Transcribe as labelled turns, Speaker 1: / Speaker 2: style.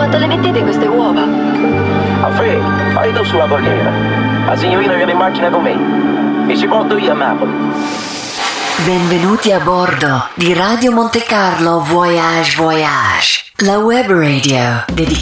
Speaker 1: Dove le mettete queste uova?
Speaker 2: A Fre, vai tu sulla corriera. La signorina viene in macchina con me. E ci porto io a Napoli.
Speaker 3: Benvenuti a bordo di Radio Monte Carlo Voyage Voyage, la web radio dedicata